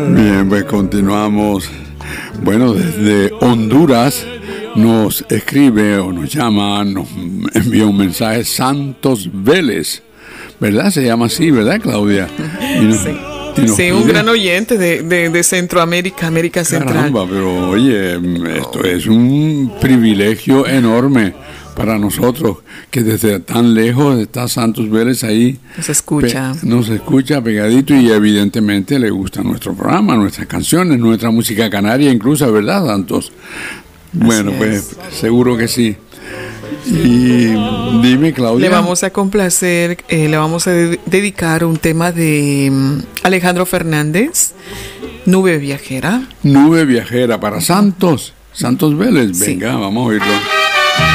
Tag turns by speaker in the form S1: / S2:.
S1: Bien, pues continuamos. Bueno, desde Honduras nos escribe o nos llama, nos envía un mensaje Santos Vélez, ¿verdad? Se llama así, ¿verdad, Claudia?
S2: Sí, un gran oyente de Centroamérica, América Central.
S1: Caramba, pero oye, esto es un privilegio enorme para nosotros, que desde tan lejos está Santos Vélez ahí. Nos escucha pegadito y evidentemente le gusta nuestro programa, nuestras canciones, nuestra música canaria incluso, ¿verdad, Santos? Bueno, pues seguro que sí. Y dime, Claudia.
S2: Le vamos a complacer, le vamos a dedicar un tema de Alejandro Fernández, Nube Viajera.
S1: Nube Viajera para Santos Vélez. Venga, sí. Vamos a oírlo.